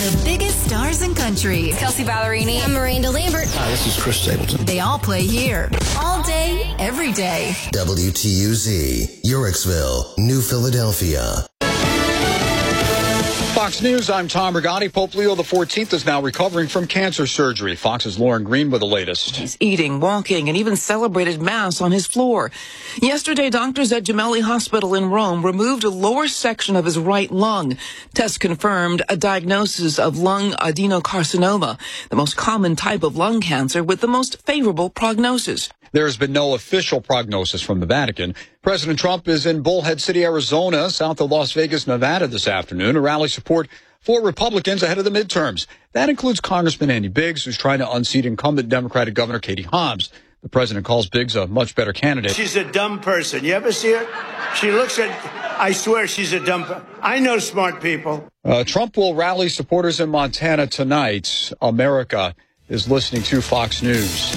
The biggest stars in country. Kelsey Ballerini. I'm Miranda Lambert. Hi, this is Chris Stapleton. They all play here. All day, every day. WTUZ, Eurexville, New Philadelphia. Fox News, I'm Tom Rigotti. Pope Leo XIV is now recovering from cancer surgery. Fox's Lauren Green with the latest. He's eating, walking, and even celebrated Mass on his floor. Yesterday, doctors at Gemelli Hospital in Rome removed a lower section of his right lung. Tests confirmed a diagnosis of lung adenocarcinoma, the most common type of lung cancer with the most favorable prognosis. There has been no official prognosis from the Vatican. President Trump is in Bullhead City, Arizona, south of Las Vegas, Nevada this afternoon to rally support for Republicans ahead of the midterms. That includes Congressman Andy Biggs, who's trying to unseat incumbent Democratic Governor Katie Hobbs. The president calls Biggs a much better candidate. She's a dumb person. You ever see her? She looks at, I swear she's a dumb person. I know smart people. Trump will rally supporters in Montana tonight. America is listening to Fox News.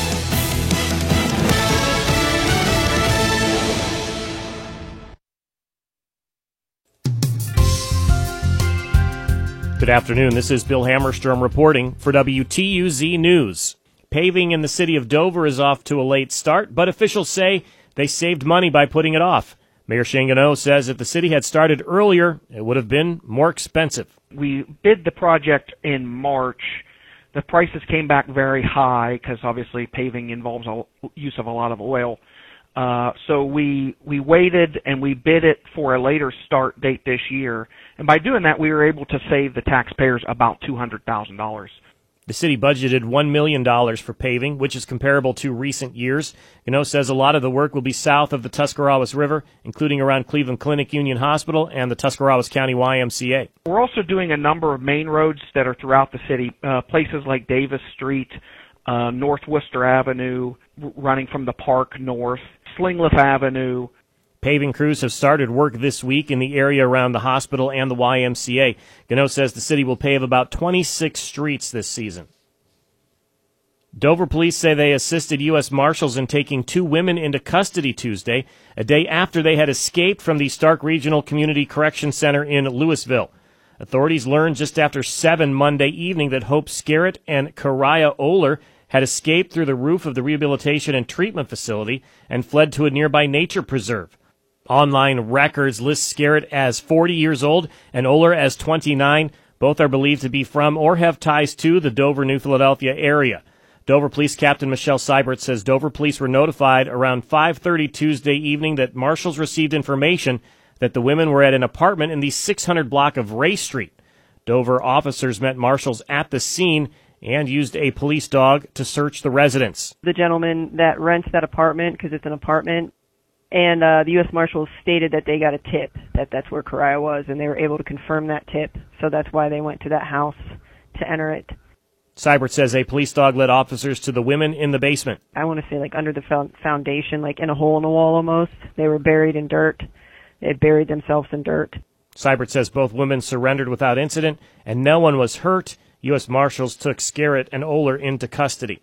Good afternoon. This is Bill Hammerstrom reporting for WTUZ News. Paving in the city of Dover is off to a late start, but officials say they saved money by putting it off. Mayor Shane Gano says if the city had started earlier, it would have been more expensive. We bid the project in March. The prices came back very high because obviously paving involves use of a lot of oil. So we waited and we bid it for a later start date this year. And by doing that, we were able to save the taxpayers about $200,000. The city budgeted $1 million for paving, which is comparable to recent years. Gano says a lot of the work will be south of the Tuscarawas River, including around Cleveland Clinic Union Hospital and the Tuscarawas County YMCA. We're also doing a number of main roads that are throughout the city, places like Davis Street, North Worcester Avenue, running from the park north, Slingleaf Avenue. Paving crews have started work this week in the area around the hospital and the YMCA. Gano says the city will pave about 26 streets this season. Dover police say they assisted U.S. Marshals in taking 2 women into custody Tuesday, a day after they had escaped from the Stark Regional Community Correction Center in Louisville. Authorities learned just after 7 Monday evening that Hope Scarrett and Karaya Oler had escaped through the roof of the Rehabilitation and Treatment Facility and fled to a nearby nature preserve. Online records list Scarrett as 40 years old and Oler as 29. Both are believed to be from or have ties to the Dover, New Philadelphia area. Dover Police Captain Michelle Seibert says Dover Police were notified around 5:30 Tuesday evening that marshals received information that the women were at an apartment in the 600 block of Ray Street. Dover officers met marshals at the scene and used a police dog to search the residence. The gentleman that rents that apartment, because it's an apartment, and the U.S. Marshals stated that they got a tip that that's where Karaya was, and they were able to confirm that tip. So that's why they went to that house to enter it. Seibert says a police dog led officers to the women in the basement. I want to say like under the foundation, like in a hole in the wall almost. They were buried in dirt. They had buried themselves in dirt. Seibert says both women surrendered without incident, and no one was hurt. U.S. Marshals took Scarrett and Oler into custody.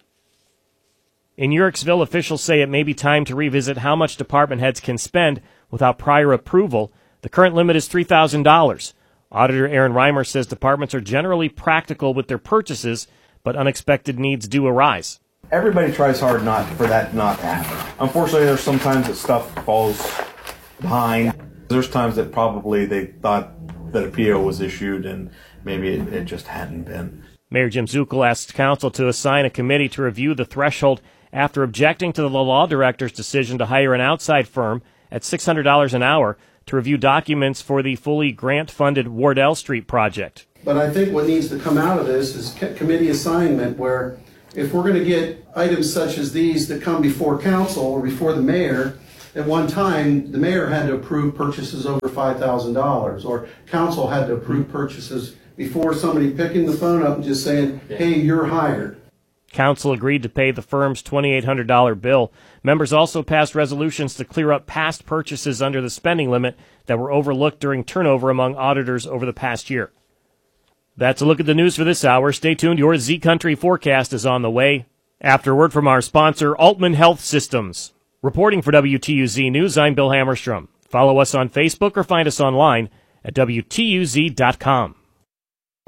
In Eurexville, officials say it may be time to revisit how much department heads can spend without prior approval. The current limit is $3,000. Auditor Aaron Reimer says departments are generally practical with their purchases, but unexpected needs do arise. Everybody tries hard for that not to happen. Unfortunately, there's sometimes that stuff falls behind. There's times that probably they thought that a PO was issued and maybe it just hadn't been. Mayor Jim Zuckel asked council to assign a committee to review the threshold after objecting to the law director's decision to hire an outside firm at $600 an hour to review documents for the fully grant-funded Wardell Street project. But I think what needs to come out of this is committee assignment, where if we're going to get items such as these that come before council or before the mayor, at one time the mayor had to approve purchases over $5,000, or council had to approve purchases before somebody picking the phone up and just saying, hey, you're hired. Council agreed to pay the firm's $2,800 bill. Members also passed resolutions to clear up past purchases under the spending limit that were overlooked during turnover among auditors over the past year. That's a look at the news for this hour. Stay tuned. Your Z Country forecast is on the way. After a word from our sponsor, Altman Health Systems. Reporting for WTUZ News, I'm Bill Hammerstrom. Follow us on Facebook or find us online at WTUZ.com.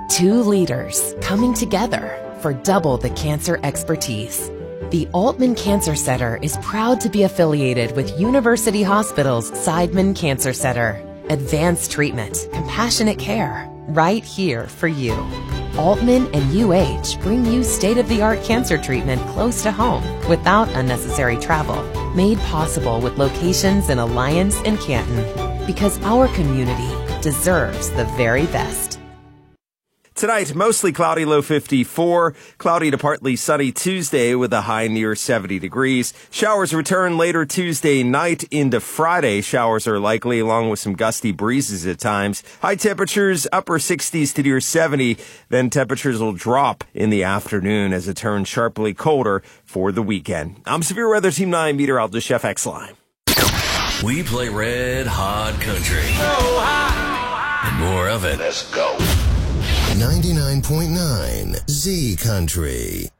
Two leaders coming together for double the cancer expertise. The Altman Cancer Center is proud to be affiliated with University Hospital's Seidman Cancer Center. Advanced treatment, compassionate care, right here for you. Altman and UH bring you state-of-the-art cancer treatment close to home without unnecessary travel. Made possible with locations in Alliance and Canton. Because our community deserves the very best. Tonight, mostly cloudy, low 54. Cloudy to partly sunny Tuesday with a high near 70 degrees. Showers return later Tuesday night into Friday. Showers are likely along with some gusty breezes at times. High temperatures upper 60s to near 70. Then temperatures will drop in the afternoon as it turns sharply colder for the weekend. I'm Severe Weather Team 9 meteorologist Chef X-Line. We play red hot country. So hot. And more of it. Let's go. 99.9 Z Country.